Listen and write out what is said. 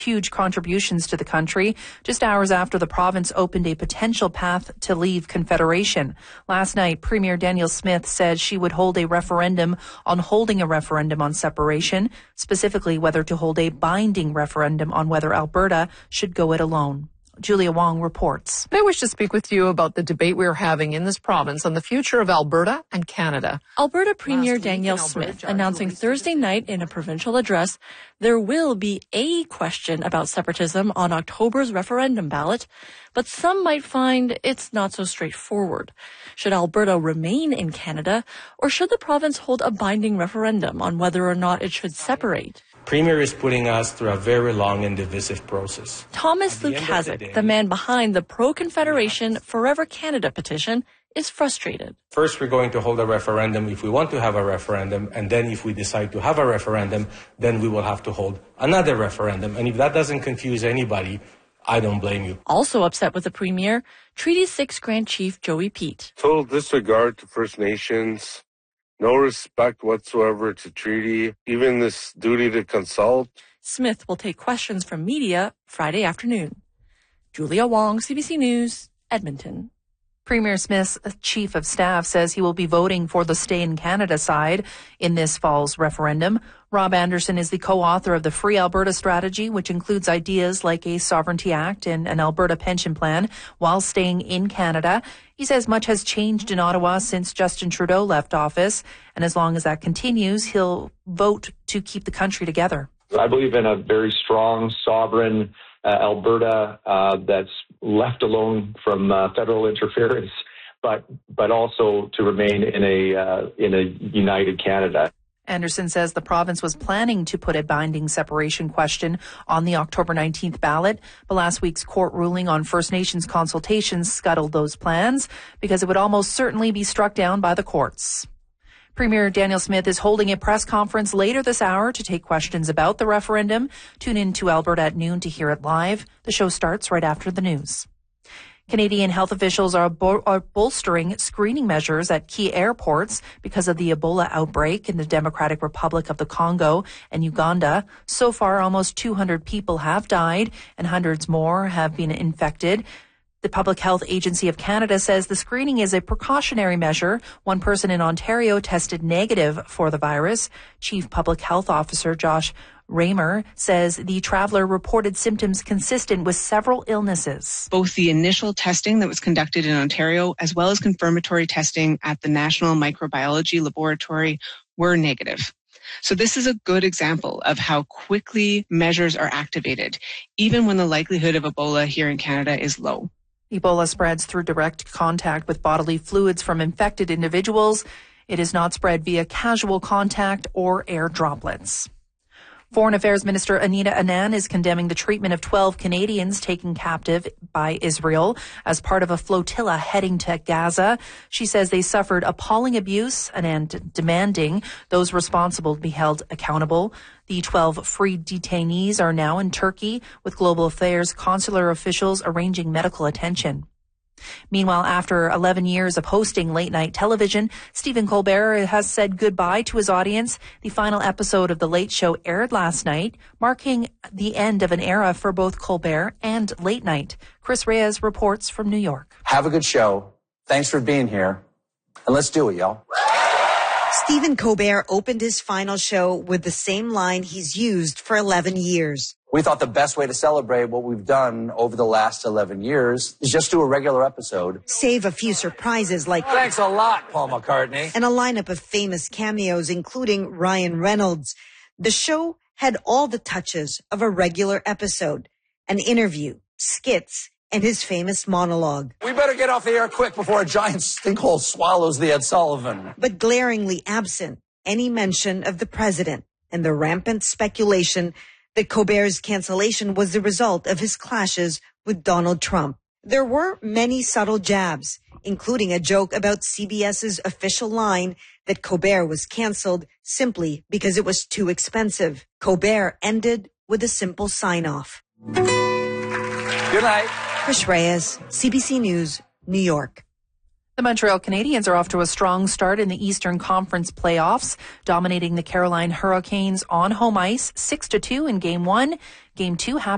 huge contributions to the country, just hours after the province opened a potential path to leave Confederation. Last night, Premier Danielle Smith said she would hold a referendum on holding a referendum on separation, specifically whether to hold a binding referendum on whether Alberta should go it alone. Julia Wong reports. I wish to speak with you about the debate we're having in this province on the future of Alberta and Canada. Alberta Premier Danielle Smith announcing Thursday night in a provincial address there will be a question about separatism on October's referendum ballot, but some might find it's not so straightforward. Should Alberta remain in Canada, or should the province hold a binding referendum on whether or not it should separate? Premier is putting us through a very long and divisive process. Thomas Lukaszuk, the man behind the pro-Confederation Forever Canada petition, is frustrated. First, we're going to hold a referendum if we want to have a referendum, and then if we decide to have a referendum, then we will have to hold another referendum. And if that doesn't confuse anybody, I don't blame you. Also upset with the Premier, Treaty 6 Grand Chief Joey Peet. Total disregard to First Nations. No respect whatsoever to treaty, even this duty to consult. Smith will take questions from media Friday afternoon. Julia Wong, CBC News, Edmonton. Premier Smith's chief of staff says he will be voting for the Stay in Canada side in this fall's referendum. Rob Anderson is the co-author of the Free Alberta Strategy, which includes ideas like a Sovereignty Act and an Alberta pension plan while staying in Canada. He says much has changed in Ottawa since Justin Trudeau left office, and as long as that continues, he'll vote to keep the country together. I believe in a very strong, sovereign Alberta that's left alone from federal interference, but also to remain in a united Canada. Anderson says the province was planning to put a binding separation question on the October 19th ballot, but last week's court ruling on First Nations consultations scuttled those plans because it would almost certainly be struck down by the courts. Premier Danielle Smith is holding a press conference later this hour to take questions about the referendum. Tune in to Alberta at noon to hear it live. The show starts right after the news. Canadian health officials are bolstering screening measures at key airports because of the Ebola outbreak in the Democratic Republic of the Congo and Uganda. So far, almost 200 people have died and hundreds more have been infected. The Public Health Agency of Canada says the screening is a precautionary measure. One person in Ontario tested negative for the virus. Chief Public Health Officer Josh Raymer says the traveler reported symptoms consistent with several illnesses. Both the initial testing that was conducted in Ontario as well as confirmatory testing at the National Microbiology Laboratory were negative. So this is a good example of how quickly measures are activated, even when the likelihood of Ebola here in Canada is low. Ebola spreads through direct contact with bodily fluids from infected individuals. It is not spread via casual contact or air droplets. Foreign Affairs Minister Anita Anand is condemning the treatment of 12 Canadians taken captive by Israel as part of a flotilla heading to Gaza. She says they suffered appalling abuse and demanding those responsible be held accountable. The 12 free detainees are now in Turkey, with Global Affairs consular officials arranging medical attention. Meanwhile, after 11 years of hosting late-night television, Stephen Colbert has said goodbye to his audience. The final episode of The Late Show aired last night, marking the end of an era for both Colbert and late night. Chris Reyes reports from New York. Have a good show. Thanks for being here. And let's do it, y'all. Stephen Colbert opened his final show with the same line he's used for 11 years. We thought the best way to celebrate what we've done over the last 11 years is just do a regular episode. Save a few surprises like... Thanks a lot, Paul McCartney. And a lineup of famous cameos, including Ryan Reynolds. The show had all the touches of a regular episode. An interview, skits, and his famous monologue. We better get off the air quick before a giant sinkhole swallows the Ed Sullivan. But glaringly absent any mention of the president and the rampant speculation that Colbert's cancellation was the result of his clashes with Donald Trump. There were many subtle jabs, including a joke about CBS's official line that Colbert was canceled simply because it was too expensive. Colbert ended with a simple sign-off. Good night. Chris Reyes, CBC News, New York. The Montreal Canadiens are off to a strong start in the Eastern Conference playoffs, dominating the Carolina Hurricanes on home ice 6-2 in Game 1. Game 2 happened